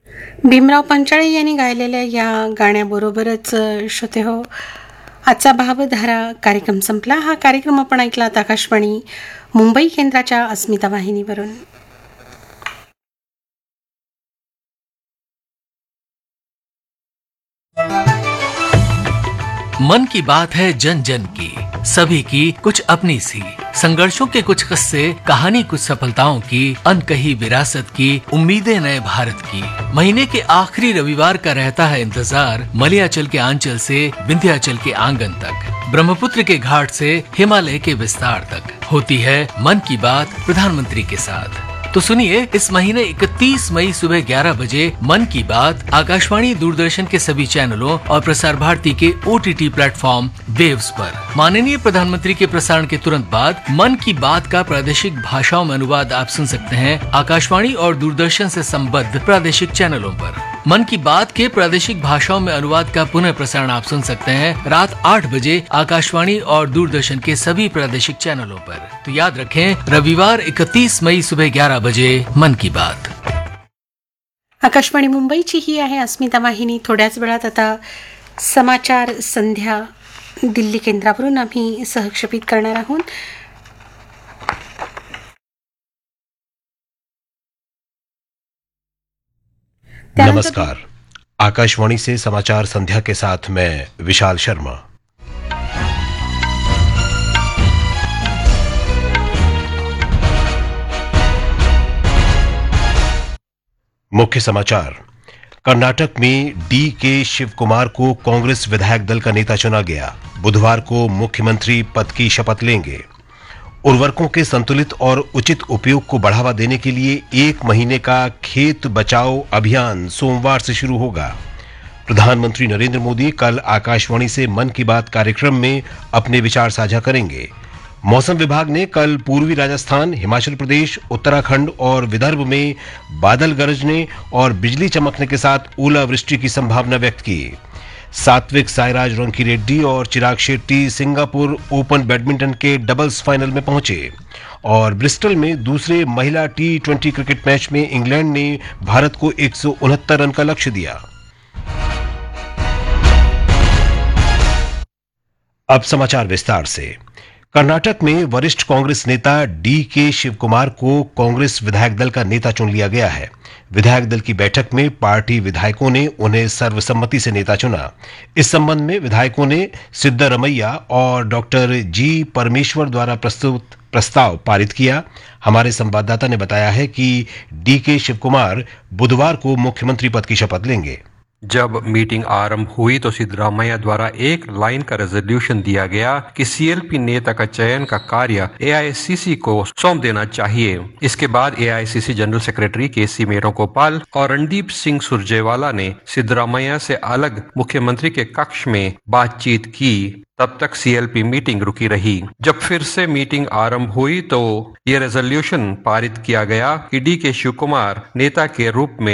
भीमराव पंचाळे यांनी गायलेल्या या गाण्याबरोबरच श्रोते हो आजचा भावधारा कार्यक्रम संपला. हा कार्यक्रम आपण ऐकलात आकाशवाणी मुंबई केंद्राच्या अस्मिता वाहिनीवरून. मन की बात है जन जन की, सभी की कुछ अपनी सी, संघर्षों के कुछ किस्से, कहानी कुछ सफलताओं की, अनकही विरासत की, उम्मीदें नए भारत की. महीने के आखिरी रविवार का रहता है इंतजार, मलयाचल के आंचल से विंध्याचल के आंगन तक, ब्रह्मपुत्र के घाट से हिमालय के विस्तार तक होती है मन की बात प्रधानमंत्री के साथ. तो सुनिए, इस महीने 31 मई सुबह 11 बजे मन की बात आकाशवाणी दूरदर्शन के सभी चैनलों और प्रसार भारती के OTT प्लेटफॉर्म वेव्स पर. माननीय प्रधानमंत्री के प्रसारण के तुरंत बाद मन की बात का प्रादेशिक भाषाओं में अनुवाद आप सुन सकते हैं आकाशवाणी और दूरदर्शन से संबद्ध प्रादेशिक चैनलों पर. मन की बात के प्रादेशिक भाषाओं में अनुवाद का पुनः प्रसारण आप सुन सकते हैं रात 8 बजे आकाशवाणी और दूरदर्शन के सभी प्रादेशिक चैनलों पर. तो याद रखें, रविवार 31 मई सुबह 11 बजे मन की बात. आकाशवाणी मुंबईची ही आहे अस्मिता वाहिनी. थोड्याच वेळात आता समाचार संध्या दिल्ली केंद्रावरून आम्ही सहक्षेपित करणार आहोत. नमस्कार. आकाशवाणी से समाचार संध्या के साथ मैं विशाल शर्मा. मुख्य समाचार. कर्नाटक में DK शिव कुमार को कांग्रेस विधायक दल का नेता चुना गया. बुधवार को मुख्यमंत्री पद की शपथ लेंगे. उर्वरकों के संतुलित और उचित उपयोग को बढ़ावा देने के लिए 1 महीने का खेत बचाओ अभियान सोमवार से शुरू होगा. प्रधानमंत्री नरेंद्र मोदी कल आकाशवाणी से मन की बात कार्यक्रम में अपने विचार साझा करेंगे. मौसम विभाग ने कल पूर्वी राजस्थान, हिमाचल प्रदेश, उत्तराखंड और विदर्भ में बादल गरजने और बिजली चमकने के साथ ओलावृष्टि की संभावना व्यक्त की. सात्विक साईराज रंकीरेड्डी और Chirag Shetty Singapore open badminton के डबल्स फाइनल में पहुंचे और ब्रिस्टल में दूसरे महिला T20 क्रिकेट मैच में इंग्लैंड ने भारत को 169 रन का लक्ष्य दिया. अब समाचार विस्तार से. कर्नाटक में वरिष्ठ कांग्रेस नेता DK शिव कुमार को कांग्रेस विधायक दल का नेता चुन लिया गया है. विधायक दल की बैठक में पार्टी विधायकों ने उन्हें सर्वसम्मति से नेता चुना. इस संबंध में विधायकों ने सिद्धरमैया और डॉक्टर G परमेश्वर द्वारा प्रस्तुत प्रस्ताव पारित किया. हमारे संवाददाता ने बताया है कि DK शिव कुमार बुधवार को मुख्यमंत्री पद की शपथ लेंगे. जब मीटिंग आरंभ हुई तो सिद्धरामैया द्वारा एक लाइन का रेजोल्यूशन दिया गया कि CLP नेता का चयन का कार्य AICC को सौंप देना चाहिए. इसके बाद AICC general secretary KC Venugopal और रणदीप सिंह सुरजेवाला ने सिद्धरामैया से अलग मुख्यमंत्री के कक्ष में बातचीत की. तब तक CLP मीटिंग रुकी रही. जब फिर से मीटिंग आरंभ हुई तो ये रेजोल्यूशन पारित किया गया कि DK शिव कुमार नेता के रूप में